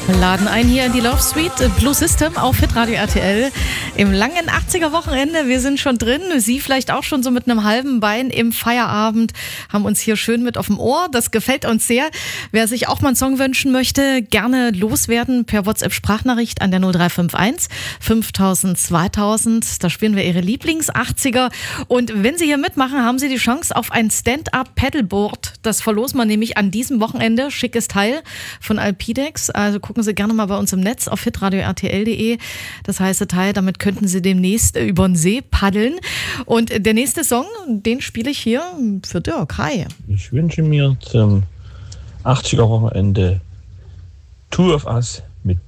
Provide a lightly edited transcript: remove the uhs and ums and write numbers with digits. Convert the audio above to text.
Laden ein hier in die Love Suite Blue System auf Hitradio RTL im langen 80er-Wochenende. Wir sind schon drin, Sie vielleicht auch schon so mit einem halben Bein im Feierabend, haben uns hier schön mit auf dem Ohr. Das gefällt uns sehr. Wer sich auch mal einen Song wünschen möchte, gerne loswerden per WhatsApp-Sprachnachricht an der 0351 5000 2000. Da spielen wir Ihre Lieblings-80er. Und wenn Sie hier mitmachen, haben Sie die Chance auf ein Stand-Up-Paddleboard. Das verlosen wir nämlich an diesem Wochenende. Schickes Teil von Alpidex. Also gucken Sie gerne mal bei uns im Netz auf hitradio-rtl.de. Das heiße Teil, damit könnten Sie demnächst über den See paddeln. Und der nächste Song, den spiele ich hier für Dirk. Hi. Ich wünsche mir zum 80er-Wochenende Two of Us